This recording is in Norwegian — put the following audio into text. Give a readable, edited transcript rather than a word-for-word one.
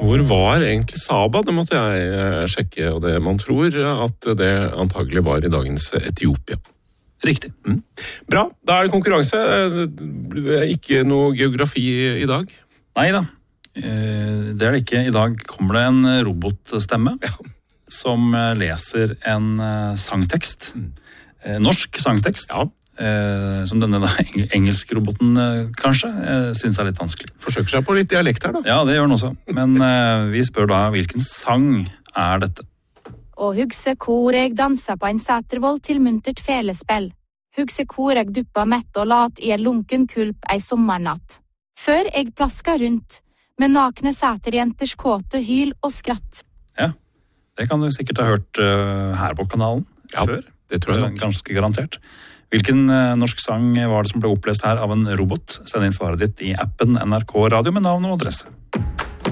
Hvor var egentlig Saba? Det måtte jeg sjekke, og det man tror at det antagelig var i dagens Etiopia. Riktig. Bra, da er det konkurranse. Ikke noe geografi i dag? Neida, det er det ikke. I dag kommer det en robotstemme som leser en sangtekst. Norsk sangtekst. Ja. Som denne engelskroboten kanskje synes er litt vanskelig. Forsøker seg på litt dialekt her da. Ja, det gjør den også. Men vi spør da, hvilken sang er dette? Og hugse hvor jeg dansa på en sætervoll til muntert felespill. Hugse hvor jeg duppa mett og lat i en lunken kulp ei sommernatt. Før jeg plaska rundt, med nakne sæterjenters kåte hyl og skratt. Ja, det kan du sikkert ha hørt her på kanalen før. Det tror jeg nok. Ganske garantert. Hvilken norsk sang var det som ble opplest her av en robot? Send inn svaret ditt i appen NRK Radio med navn og adresse.